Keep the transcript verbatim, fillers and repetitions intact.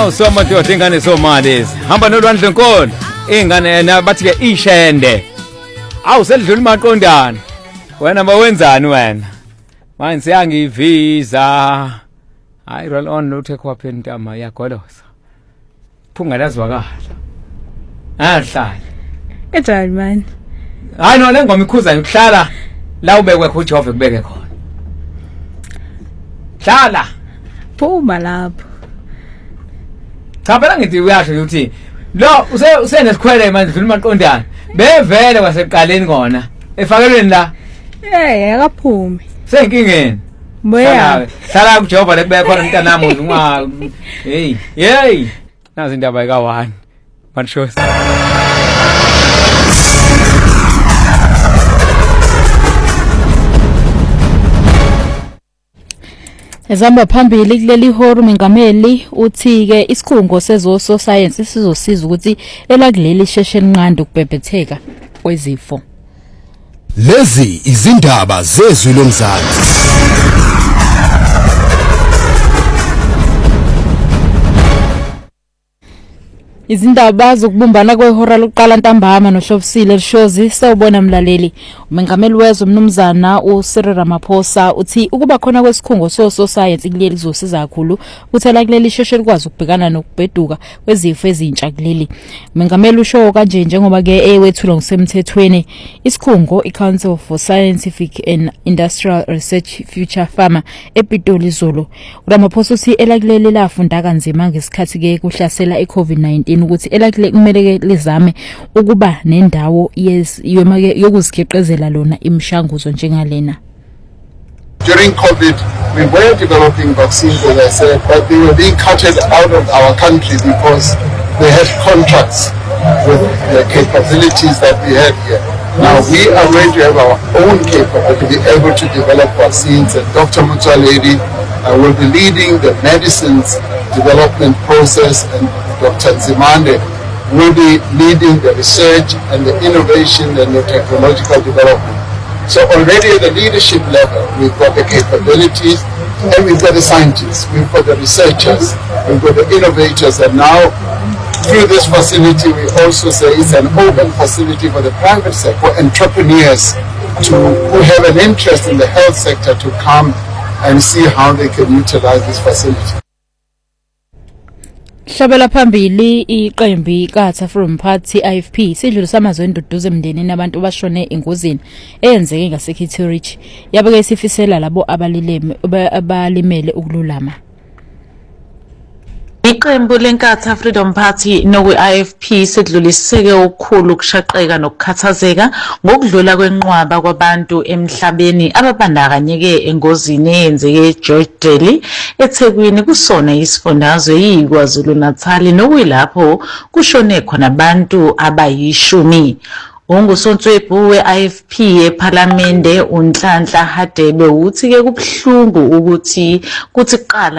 Awu somadoda ingane somali hamba nolwandle nkolo ingane nabathi ke ishende awu selidlula maqondana wena mawenzani wena manje siyangiviza hayi roll on luthe kwaphela intama yagolosa phunga lazwakala ahlala ejali man hayi no lengoma ikhuza ukuhlala la ubekwe kuJehova kubeke khona hlala phuma lapho cha phela ngithi uyasho ukuthi lo use usenesikhwele manje dlula maqondana bevele kwaseqaleni kona efakelweni la eh akaphumi senkingeni moya hlala kuJehova lekubeke khona mntanami unga hey hey nazi indaba eka one manshows Ezamba phambili kuleli horo mengameli uthi ke isikhungo sezoso science sizosiza ukuthi elakuleli sheshe enqanda ukubhebhetheka kwezifo. Lezi izindaba zezwi lomzansi. Izindaba zokubumbana kwehora lokuqala ntambama nohlobisile lishozi sawubona mlaleli umengameli wezwe mnumzana uCyril Ramaphosa uthi ukuba khona kwesikhungo so science kuleli kuzosiza kakhulu uthela kuleli sheshe likwazi ukubhekana nokubheduka kwezifo ezintsha kuleli umengameli usho kanje njengoba ke ewethula ngosemthethweni isikhungo iCouncil for Scientific and Industrial Research Future Farmer ePitoli Zulu uRamaphosa uthi elakuleli lafunda kanzima ngesikhathi ke kuhlasela iCovid nineteen ukuthi elakule kumele ke lizame ukuba nendawo yokuzigeqezela lona imishanguzo njengalena. During COVID, we were developing vaccines, as I said, but they were being carted out of our country because they had contracts with the capabilities that we had here. Now we are going to have our own capability to be able to develop vaccines, and Doctor Mutsaledi uh, will be leading the medicines development process, and Doctor Nzimande will be leading the research and the innovation and the technological development. So already at the leadership level, we've got the capabilities and we've got the scientists, we've got the researchers, we've got the innovators, and now through this facility we also say it's an open facility for the private sector, for entrepreneurs to, who have an interest in the health sector to come and see how they can utilize this facility. Shabela phambili iqembi Katha from Party I F P sidlulisa amazwe nduduze emndenini abantu bashone engozini eyenzeke ngaseKitterich yabeke isifisela labo abalileme abalimele ukululama. Iqembu leNkatha Freedom Party nokwe-I F P sedluliseke ukukhulu ukushaqeka nokukhathazeka ngokudlula kwenqwaba kwabantu emhlabeni ababandakanyeke engozini eyenzeke eGeorge Deli eThekwini kusona isifundazwe yiKwaZulu Natal nokuyilapho kushone khona abantu abayishumi. Ungusontswebhu we-I F P ePhalamende uNhlanhla Hadebe uthi ke kubhlungu ukuthi kuthi qala